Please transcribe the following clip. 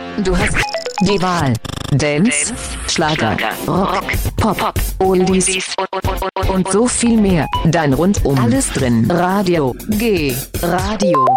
Du hast die Wahl. Dance, Schlager, Rock, Pop, Oldies und so viel mehr. Dein rundum alles drin. Radio G. Radio.